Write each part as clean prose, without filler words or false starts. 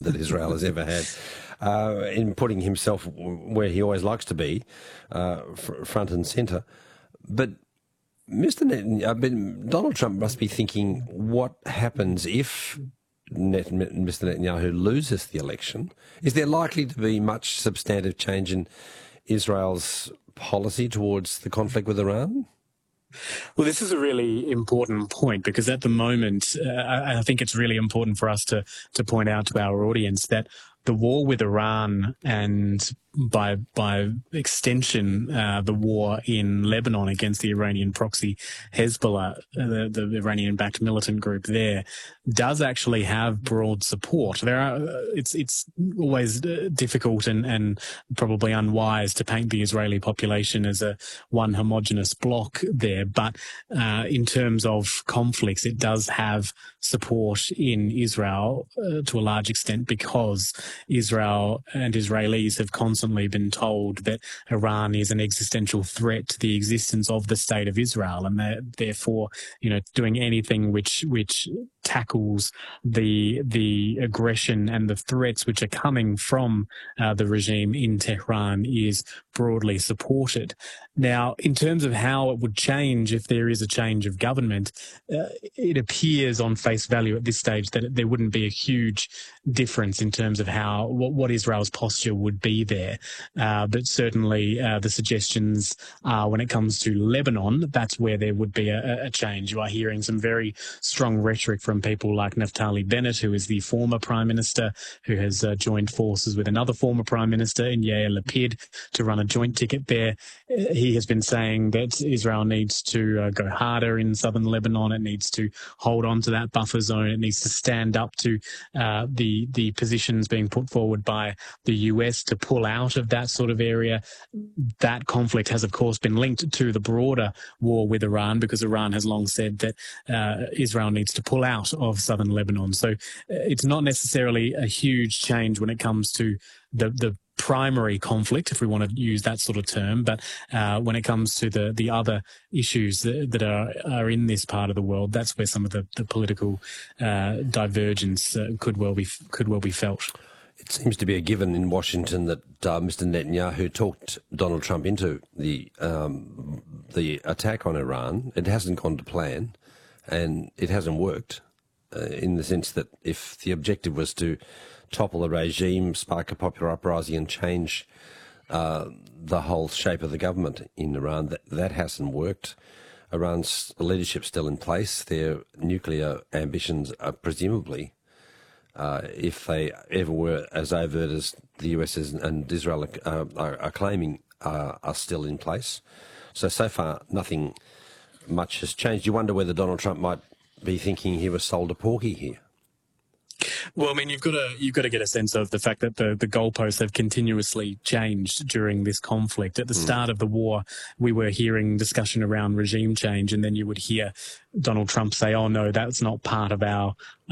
that Israel has ever had, in putting himself where he always likes to be, front and centre. But Donald Trump must be thinking, what happens if Mr. Netanyahu loses the election? Is there likely to be much substantive change in Israel's policy towards the conflict with Iran? Well, this is a really important point, because at the moment, I think it's really important for us to point out to our audience that the war with Iran, and by extension, the war in Lebanon against the Iranian proxy Hezbollah, the Iranian-backed militant group there, does actually have broad support. It's always difficult and probably unwise to paint the Israeli population as a one homogenous bloc there, but in terms of conflicts, it does have support in Israel to a large extent, because Israel and Israelis have constantly been told that Iran is an existential threat to the existence of the state of Israel, and therefore, doing anything which tackles the aggression and the threats which are coming from the regime in Tehran is broadly supported. Now, in terms of how it would change if there is a change of government, it appears on face value at this stage that there wouldn't be a huge difference in terms of what Israel's posture would be there. But certainly the suggestions are, when it comes to Lebanon, that's where there would be a change. You are hearing some very strong rhetoric from people like Naftali Bennett, who is the former Prime Minister, who has joined forces with another former Prime Minister in Yair Lapid to run a joint ticket there. He has been saying that Israel needs to go harder in southern Lebanon. It needs to hold on to that buffer zone. It needs to stand up to the positions being put forward by the US to pull out of that sort of area. That conflict has, of course, been linked to the broader war with Iran, because Iran has long said that Israel needs to pull out of southern Lebanon. So it's not necessarily a huge change when it comes to the primary conflict, if we want to use that sort of term, but when it comes to the other issues that are in this part of the world, that's where some of the political divergence could well be felt. It seems to be a given in Washington that Mr. Netanyahu talked Donald Trump into the attack on Iran. It hasn't gone to plan, and it hasn't worked in the sense that if the objective was to topple the regime, spark a popular uprising and change the whole shape of the government in Iran, that hasn't worked. Iran's leadership's still in place. Their nuclear ambitions are presumably, if they ever were as overt as the US and Israel are claiming, are still in place. So far, nothing much has changed. You wonder whether Donald Trump might be thinking he was sold a porky here. Well, I mean, you've got to get a sense of the fact that the goalposts have continuously changed during this conflict. At the start of the war, we were hearing discussion around regime change, and then you would hear Donald Trump say, "Oh no, that's not part of our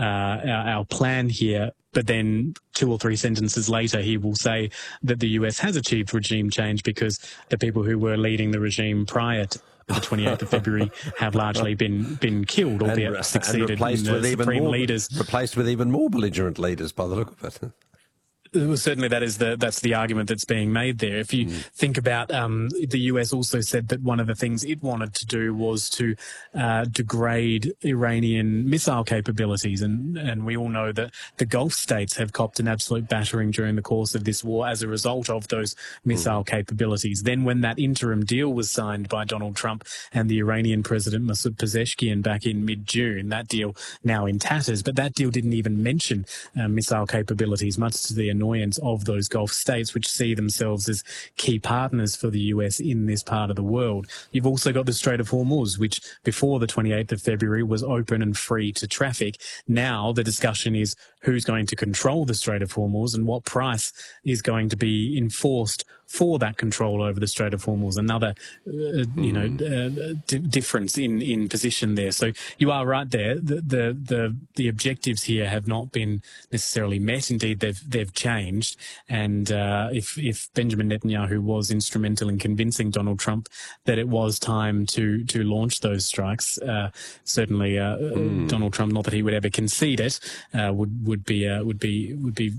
plan here." But then 2 or 3 sentences later, he will say that the US has achieved regime change because the people who were leading the regime prior to the 28th of February have largely been killed, albeit succeeded in the supreme leaders. Replaced with even more belligerent leaders by the look of it. Well, certainly that's the argument that's being made there. If you think about the US also said that one of the things it wanted to do was to degrade Iranian missile capabilities, and we all know that the Gulf states have copped an absolute battering during the course of this war as a result of those missile capabilities. Then when that interim deal was signed by Donald Trump and the Iranian President Masoud Pezeshkian back in mid-June, that deal now in tatters, but that deal didn't even mention missile capabilities, much to the annoyance of those Gulf states, which see themselves as key partners for the US in this part of the world. You've also got the Strait of Hormuz, which before the 28th of February was open and free to traffic. Now the discussion is who's going to control the Strait of Hormuz and what price is going to be enforced for that control over the Strait of Hormuz. Another, difference in position there. So you are right there. The objectives here have not been necessarily met. Indeed, they've changed. And if Benjamin Netanyahu was instrumental in convincing Donald Trump that it was time to launch those strikes, certainly Donald Trump, not that he would ever concede it, would be